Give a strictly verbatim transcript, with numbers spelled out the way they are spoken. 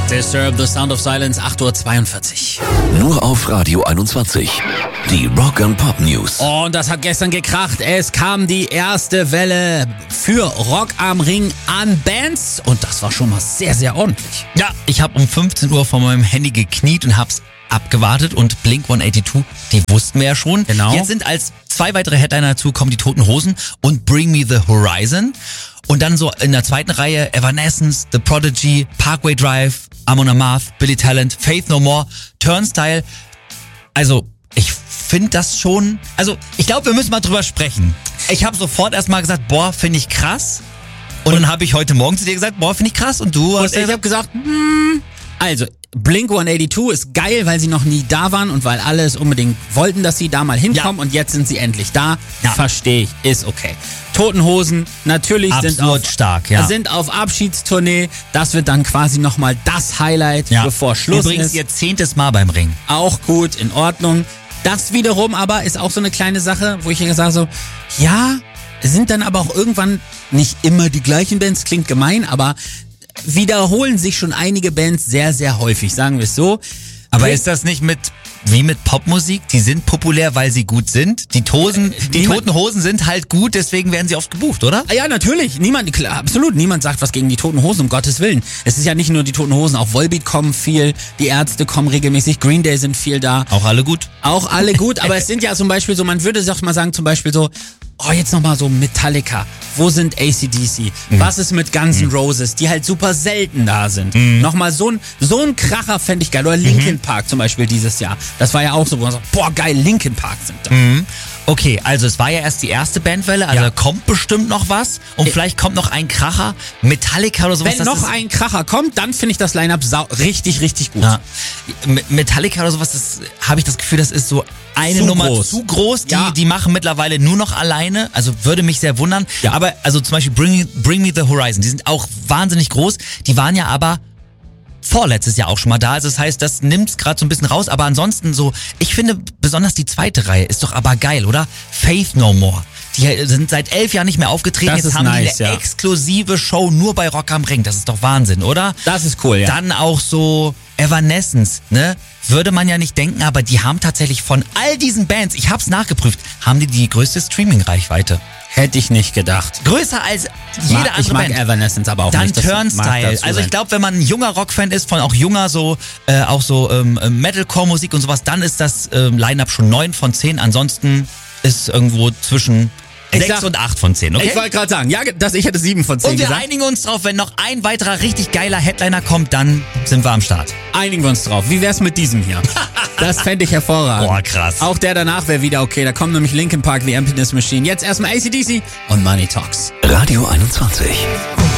Disturb, The Sound of Silence, acht Uhr zweiundvierzig. Nur auf Radio einundzwanzig. Die Rock and Pop News. Und das hat gestern gekracht. Es kam die erste Welle für Rock am Ring an Bands. Und das war schon mal sehr, sehr ordentlich. Ja, ich habe um fünfzehn Uhr vor meinem Handy gekniet und hab's abgewartet. Und Blink hundertzweiundachtzig, die wussten wir ja schon. Genau. Jetzt sind als zwei weitere Headliner dazu kommen die Toten Hosen und Bring Me the Horizon. Und dann so in der zweiten Reihe Evanescence, The Prodigy, Parkway Drive, Amon Amarth, Billy Talent, Faith No More, Turnstile. Also ich finde das schon, also ich glaube, wir müssen mal drüber sprechen. Ich habe sofort erstmal gesagt, boah, finde ich krass. Und, und dann habe ich heute Morgen zu dir gesagt, boah, finde ich krass. Und du hast Und ich habe gesagt, hm, also Blink hundertzweiundachtzig ist geil, weil sie noch nie da waren und weil alle es unbedingt wollten, dass sie da mal hinkommen. Ja. Und jetzt sind sie endlich da. Ja. Verstehe ich, ist okay. Toten Hosen natürlich Absolut sind auf, stark, ja. sind auf Abschiedstournee. Das wird dann quasi nochmal das Highlight, ja. bevor Schluss Übrigens ist. ihr zehntes Mal beim Ring. Auch gut, in Ordnung. Das wiederum aber ist auch so eine kleine Sache, wo ich hier sage so, ja, sind dann aber auch irgendwann nicht immer die gleichen Bands, klingt gemein, aber wiederholen sich schon einige Bands sehr, sehr häufig, sagen wir es so. Aber ist das nicht mit wie mit Popmusik? Die sind populär, weil sie gut sind. Die, Tosen, äh, die Toten Hosen sind halt gut, deswegen werden sie oft gebucht, oder? Ja, natürlich. Niemand, klar, absolut. Niemand sagt was gegen die Toten Hosen, um Gottes Willen. Es ist ja nicht nur die Toten Hosen, auch Volbeat kommen viel, die Ärzte kommen regelmäßig, Green Day sind viel da. Auch alle gut? Auch alle gut, aber es sind ja zum Beispiel so, man würde doch mal sagen, zum Beispiel so, oh, jetzt nochmal so Metallica. Wo sind A C D C? Mhm. Was ist mit Guns N' mhm. Roses, die halt super selten da sind? Mhm. Nochmal so ein, so ein Kracher fände ich geil. Oder Linkin mhm. Park zum Beispiel dieses Jahr. Das war ja auch so, wo man sagt, boah, geil, Linkin Park sind da. Mhm. Okay, also es war ja erst die erste Bandwelle, also ja. kommt bestimmt noch was und äh, vielleicht kommt noch ein Kracher, Metallica oder sowas. Wenn noch ein Kracher kommt, dann finde ich das Line-Up richtig, richtig gut. Ja. Metallica oder sowas, das habe ich das Gefühl, das ist so eine zu Nummer groß. zu groß. Die, ja. die machen mittlerweile nur noch alleine, also würde mich sehr wundern. Ja. Aber also zum Beispiel Bring, Bring Me the Horizon, die sind auch wahnsinnig groß, die waren ja aber vorletztes Jahr auch schon mal da. Also das heißt, das nimmt's gerade so ein bisschen raus. Aber ansonsten so, ich finde besonders die zweite Reihe ist doch aber geil, oder? Faith No More. Die sind seit elf Jahren nicht mehr aufgetreten. Das Jetzt haben nice, die eine ja. exklusive Show nur bei Rock am Ring. Das ist doch Wahnsinn, oder? Das ist cool, ja. Dann auch so Evanescence, ne? Würde man ja nicht denken, aber die haben tatsächlich von all diesen Bands, ich hab's nachgeprüft, haben die die größte Streaming-Reichweite. Hätte ich nicht gedacht. Größer als jede mag, andere ich mag Band. Evanescence aber auch Dann nicht. Das Turnstile. Also ich glaube, wenn man ein junger Rockfan ist, von auch junger so, äh, auch so ähm, Metalcore-Musik und sowas, dann ist das ähm, Line-Up schon neun von zehn. Ansonsten ist irgendwo zwischen Ich sechs sag, und acht von zehn, okay? Ich wollte gerade sagen, ja, das, ich hätte sieben von zehn Und wir gesagt. einigen uns drauf, wenn noch ein weiterer richtig geiler Headliner kommt, dann sind wir am Start. Einigen wir uns drauf. Wie wär's mit diesem hier? Das fände ich hervorragend. Boah, krass. Auch der danach wäre wieder okay. Da kommt nämlich Linkin Park, The Emptiness Machine. Jetzt erstmal A C D C und Money Talks. Radio einundzwanzig.